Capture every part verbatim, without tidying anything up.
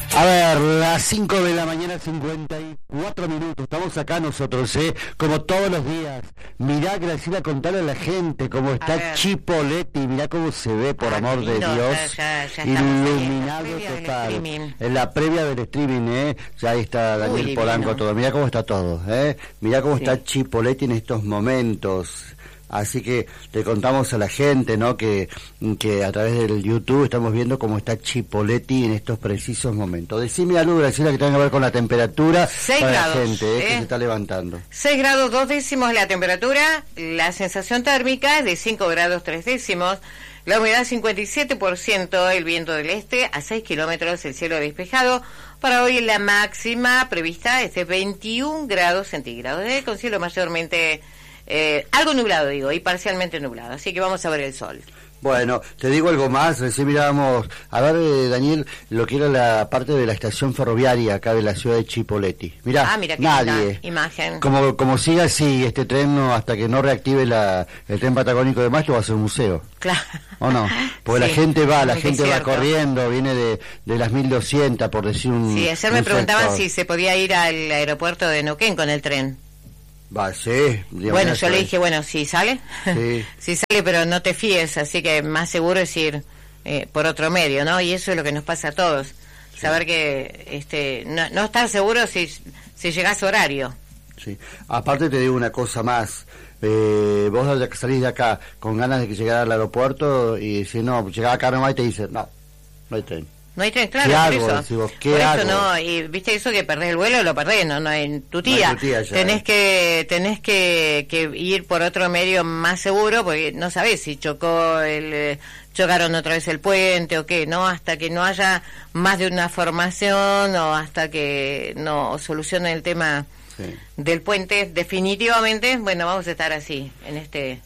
A ver, las cinco de la mañana, cincuenta y cuatro minutos. Estamos acá nosotros, ¿eh? Como todos los días. Mirá, Graciela, contarle a la gente cómo está Chipoletti. Mirá cómo se ve, por ah, amor lindo, de Dios. Ya, ya iluminado total. En la previa del streaming, ¿eh? Ya ahí está Daniel Uy, Polanco, todo. Mirá cómo está todo, ¿eh? Mirá cómo sí. está Chipoletti en estos momentos. Así que le contamos a la gente, ¿no? Que, que a través del YouTube estamos viendo cómo está Chipoletti en estos precisos momentos. Decime algo, Graciela, que tenga que ver con la temperatura para grados, la gente, ¿eh? ¿eh? Que se está levantando. seis grados dos décimos la temperatura, la sensación térmica es de cinco grados tres décimos, la humedad cincuenta y siete por ciento, el viento del este a seis kilómetros, el cielo despejado. Para hoy la máxima prevista es de veintiún grados centígrados, ¿eh? Con cielo mayormente... Eh, algo nublado, digo, y parcialmente nublado, así que vamos a ver el sol. Bueno, te digo algo más, recién mirábamos, a ver, eh, Daniel, lo que era la parte de la estación ferroviaria acá de la ciudad de Chipoletti. Mirá, ah, mira qué nadie, imagen. Como, como siga así este tren, no, hasta que no reactive la, el tren patagónico de Mayo, va a ser un museo. Claro. ¿O no? Porque sí, la gente va, la gente cierto. va corriendo, viene de, de las mil doscientas, por decir un... Sí, ayer me preguntaban sector. si se podía ir al aeropuerto de Neuquén con el tren. Va, sí. Bueno, yo le dije, bueno, si sale, sí. si sale, pero no te fíes, así que más seguro es ir eh, por otro medio, ¿no? Y eso es lo que nos pasa a todos, sí. saber que este no, no estar seguro si, si llegás a horario. Sí, aparte te digo una cosa más, eh, vos salís de acá con ganas de que llegara al aeropuerto y si no, llegás acá nomás y te dicen, no, no hay tren. No hay tren, claro, ¿Qué por hago? eso, Decimos, ¿qué por hago? eso no, y viste eso que perdés el vuelo, lo perdés, no, no en tu tía, no tu tía ya, tenés eh. que tenés que, que ir por otro medio más seguro, porque no sabés si chocó el chocaron otra vez el puente o qué, no, hasta que no haya más de una formación o hasta que no solucionen el tema sí. del puente, definitivamente, bueno, vamos a estar así, en este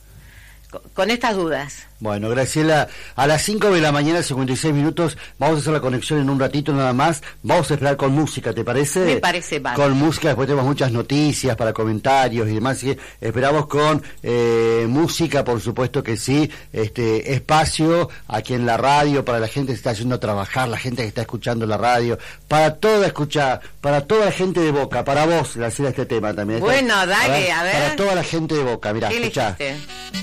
con estas dudas. Bueno, Graciela, a las cinco de la mañana, cincuenta y seis minutos, vamos a hacer la conexión en un ratito nada más, vamos a esperar con música, ¿te parece? Me parece, vale. Con música, después tenemos muchas noticias para comentarios y demás, así que esperamos con eh, música, por supuesto que sí, este espacio aquí en la radio, para la gente que está yendo a trabajar, la gente que está escuchando la radio, para toda escuchar, para toda la gente de Boca, para vos, Graciela, este tema también. Bueno, dale, a ver, a ver. Para toda la gente de Boca, mirá, escuchá. Elegiste?